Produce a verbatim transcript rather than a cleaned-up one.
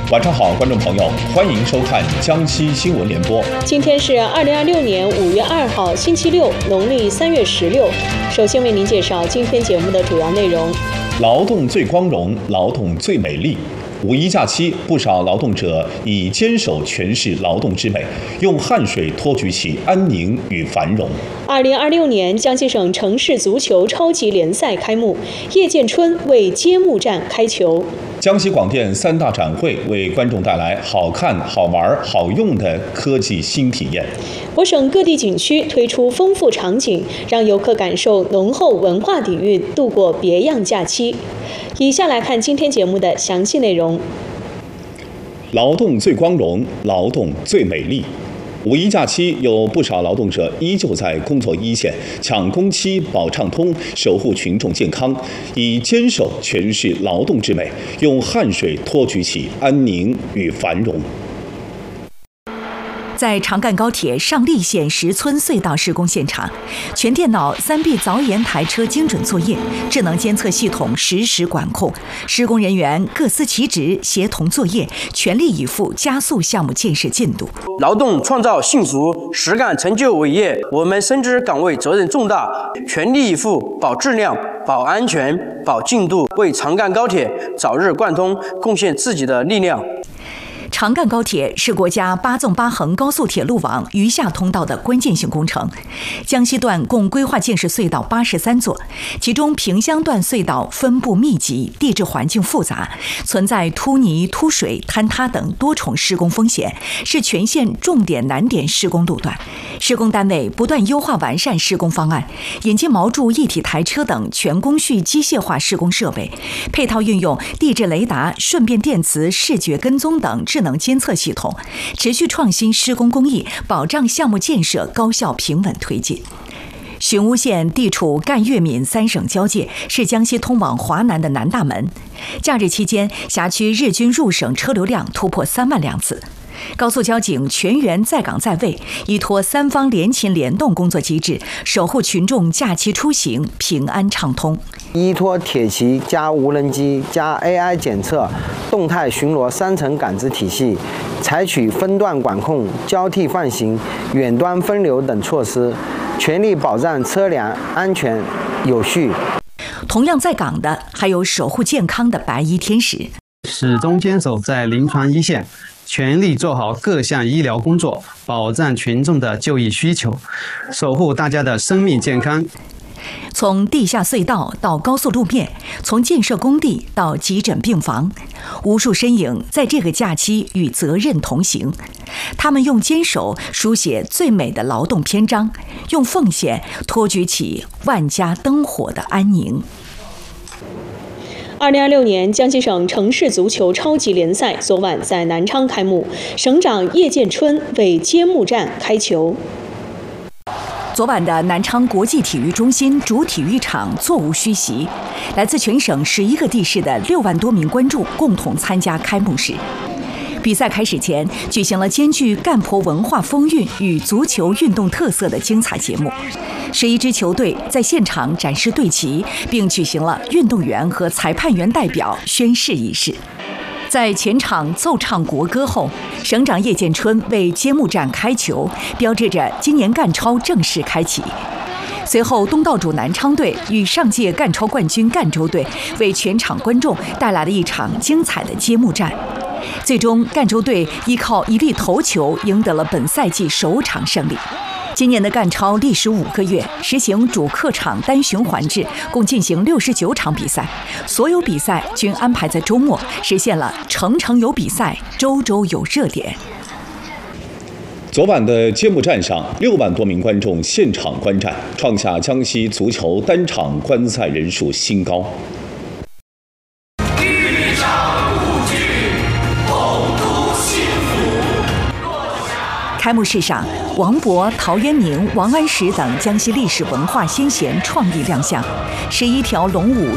晚上好，观众朋友，欢迎收看江西新闻联播。 今天是二零二六年五月二号，星期六，农历三月十六。首先为您介绍今天节目的主要内容： 劳动最光荣，劳动最美丽。五一假期，不少劳动者以坚守诠释劳动之美，用汗水托举起安宁与繁荣。 二零二六年江西省城市足球超级联赛开幕，叶建春为揭幕战开球。 江西广电三大展会为观众带来好看、好玩、好用的科技新体验。 我省各地景区推出丰富场景，让游客感受浓厚文化底蕴，度过别样假期。以下来看今天节目的详细内容。 劳动最光荣，劳动最美丽。五一假期，有不少劳动者依旧在工作一线，抢工期、保畅通，守护群众健康，以坚守诠释劳动之美，用汗水托举起安宁与繁荣。 在长干高铁上栗县石村隧道施工现场，全电脑三 B 凿岩台车精准作业，智能监测系统实时管控，施工人员各司其职，协同作业，全力以赴加速项目建设进度。 劳动创造幸福，实干成就伟业。我们深知岗位责任重大，全力以赴保质量、保安全、保进度，为长干高铁早日贯通贡献自己的力量。 长干高铁是国家八纵八横高速铁路网余下通道的关键性工程。江西段共规划建设隧道八十三座，其中萍乡段隧道分布密集，地质环境复杂，存在凸泥、凸水、坍塌等多重施工风险，是全县重点难点施工路段。施工单位不断优化完善施工方案，引进锚柱一体台车等全工序机械化施工设备，配套运用地质雷达、瞬变电磁、视觉跟踪等智能监测系统，持续创新施工工艺，保障项目建设高效平稳推进。寻乌县地处赣粤闽三省交界，是江西通往华南的南大门。假日期间，辖区日均入省车流量突破三万辆次。高速交警全员在岗在位，依托三方联勤联动工作机制，守护群众假期出行平安畅通。 依托铁骑加无人机加 A I 检测、动态巡逻三层感知体系，采取分段管控、交替放行、远端分流等措施，全力保障车辆安全有序。 同样在岗的还有守护健康的白衣天使， 始终坚守在临床一线，全力做好各项医疗工作，保障群众的就医需求，守护大家的生命健康。 从地下隧道到高速路面，从建设工地到急诊病房，无数身影在这个假期与责任同行。他们用坚守书写最美的劳动篇章，用奉献托举起万家灯火的安宁。 二零二六年江西省城市足球超级联赛昨晚在南昌开幕，省长叶建春为揭幕战开球。 昨晚的南昌国际体育中心主体育场座无虚席，来自全省十一个地市的六万多名观众共同参加开幕式。比赛开始前，举行了兼具赣婆文化风韵与足球运动特色的精彩节目。十一支球队在现场展示队旗，并举行了运动员和裁判员代表宣誓仪式。在全场奏唱国歌后，省长叶建春为揭幕战开球，标志着今年赣超正式开启。随后，东道主南昌队与上届赣超冠军赣州队为全场观众带来了一场精彩的揭幕战。最终，赣州队依靠一粒头球赢得了本赛季首场胜利。今年的赣超历时五个月，实行主客场单循环制，共进行六十九场比赛，所有比赛均安排在周末，实现了城城有比赛，周周有热点。 昨晚的揭幕战上，六万多名观众现场观战，创下江西足球单场观赛人数新高。 开幕式上，王勃、陶渊明、王安石等江西历史文化先贤创意亮相，十一条龙舞